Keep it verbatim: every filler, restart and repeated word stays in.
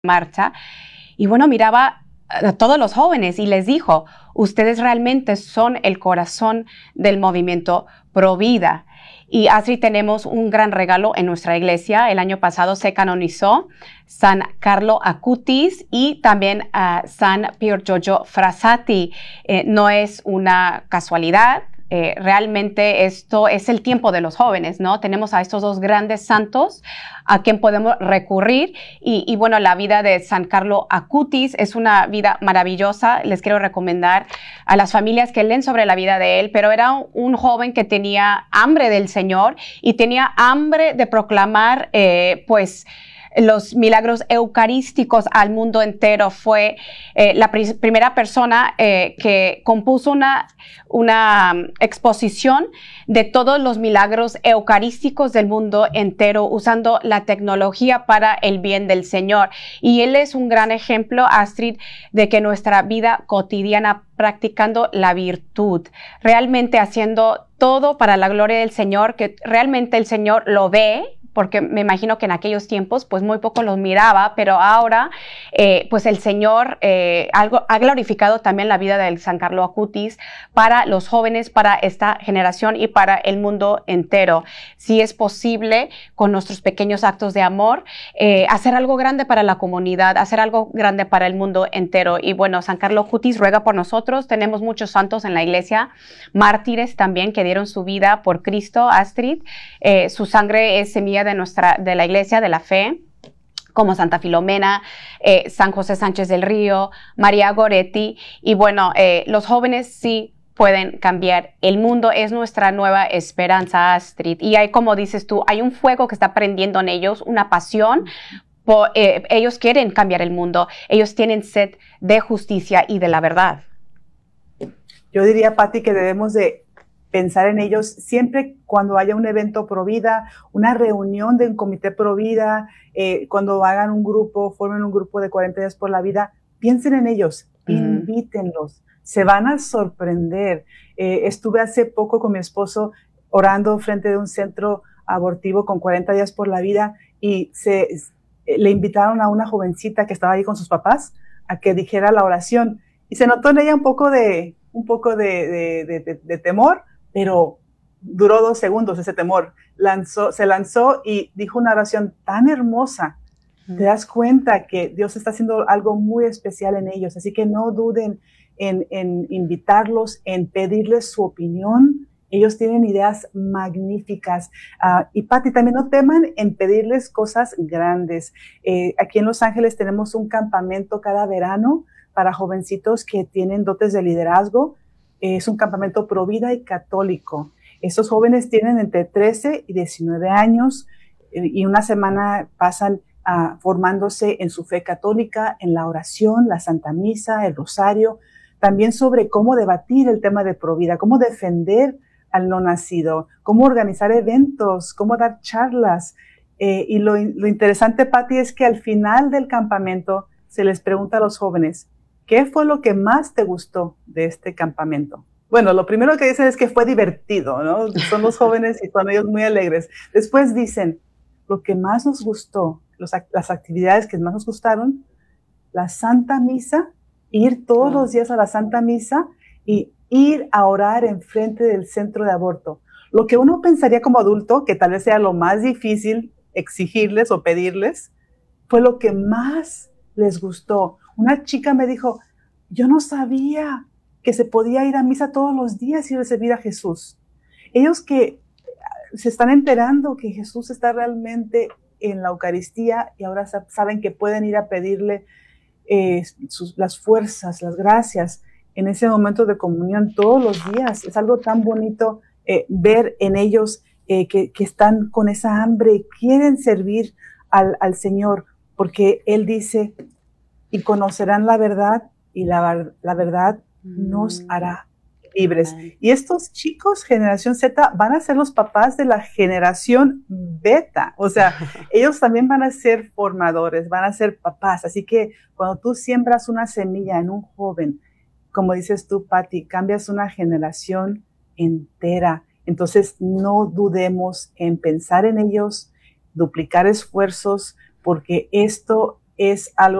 marcha. Y bueno, miraba a todos los jóvenes y les dijo, ustedes realmente son el corazón del movimiento Pro Vida. Y así tenemos un gran regalo en nuestra iglesia. El año pasado se canonizó San Carlo Acutis y también uh, San Pier Giorgio Frassati. Eh, no es una casualidad. Eh, realmente esto es el tiempo de los jóvenes, ¿no? Tenemos a estos dos grandes santos a quien podemos recurrir y, y bueno, la vida de San Carlo Acutis es una vida maravillosa. Les quiero recomendar a las familias que leen sobre la vida de él, pero era un, un joven que tenía hambre del Señor y tenía hambre de proclamar, eh, pues, los milagros eucarísticos al mundo entero. Fue eh, la pr primera persona eh, que compuso una, una um, exposición de todos los milagros eucarísticos del mundo entero usando la tecnología para el bien del Señor. Y él es un gran ejemplo, Astrid, de que nuestra vida cotidiana practicando la virtud, realmente haciendo todo para la gloria del Señor, que realmente el Señor lo ve, porque me imagino que en aquellos tiempos pues muy poco los miraba, pero ahora eh, pues el Señor eh, algo, ha glorificado también la vida del San Carlo Acutis para los jóvenes, para esta generación y para el mundo entero. Si es posible, con nuestros pequeños actos de amor, eh, hacer algo grande para la comunidad, hacer algo grande para el mundo entero. Y bueno, San Carlo Acutis ruega por nosotros. Tenemos muchos santos en la iglesia, mártires también que dieron su vida por Cristo, Astrid. Eh, su sangre es semilla de nuestra, de la iglesia, de la fe, como Santa Filomena, eh, San José Sánchez del Río, María Goretti. Y bueno, eh, los jóvenes sí pueden cambiar el mundo, es nuestra nueva esperanza, Astrid. Y hay, como dices tú, hay un fuego que está prendiendo en ellos, una pasión. Por, eh, ellos quieren cambiar el mundo, ellos tienen sed de justicia y de la verdad. Yo diría, Pati, que debemos de pensar en ellos siempre cuando haya un evento pro vida, una reunión de un comité pro vida, eh, cuando hagan un grupo, formen un grupo de cuarenta días por la vida, piensen en ellos, uh-huh. Invítenlos, se van a sorprender. Eh, estuve hace poco con mi esposo orando frente de un centro abortivo con cuarenta días por la vida y se, le invitaron a una jovencita que estaba ahí con sus papás a que dijera la oración y se notó en ella un poco de, un poco de, de, de, de, de temor, pero duró dos segundos ese temor. Lanzó, se lanzó y dijo una oración tan hermosa. Mm. Te das cuenta que Dios está haciendo algo muy especial en ellos. Así que no duden en, en invitarlos, en pedirles su opinión. Ellos tienen ideas magníficas. Uh, y Pati, también no teman en pedirles cosas grandes. Eh, aquí en Los Ángeles tenemos un campamento cada verano para jovencitos que tienen dotes de liderazgo. Es un campamento pro vida y católico. Estos jóvenes tienen entre trece y diecinueve años y una semana pasan uh, formándose en su fe católica, en la oración, la Santa Misa, el Rosario, también sobre cómo debatir el tema de pro vida, cómo defender al no nacido, cómo organizar eventos, cómo dar charlas. Eh, y lo, lo interesante, Pati, es que al final del campamento se les pregunta a los jóvenes, ¿qué fue lo que más te gustó de este campamento? Bueno, lo primero que dicen es que fue divertido, ¿no? Son los jóvenes y son ellos muy alegres. Después dicen, lo que más nos gustó, los, las actividades que más nos gustaron, la Santa Misa, ir todos los días a la Santa Misa y ir a orar enfrente del centro de aborto. Lo que uno pensaría como adulto, que tal vez sea lo más difícil exigirles o pedirles, fue lo que más les gustó. Una chica me dijo, yo no sabía que se podía ir a misa todos los días y recibir a Jesús. Ellos que se están enterando que Jesús está realmente en la Eucaristía y ahora saben que pueden ir a pedirle eh, sus, las fuerzas, las gracias en ese momento de comunión todos los días. Es algo tan bonito eh, ver en ellos eh, que, que están con esa hambre y quieren servir al, al Señor, porque Él dice, y conocerán la verdad, y la, la verdad nos hará libres. Y estos chicos, generación Z, van a ser los papás de la generación beta. O sea, ellos también van a ser formadores, van a ser papás. Así que cuando tú siembras una semilla en un joven, como dices tú, Pati, cambias una generación entera. Entonces, no dudemos en pensar en ellos, duplicar esfuerzos, porque esto es algo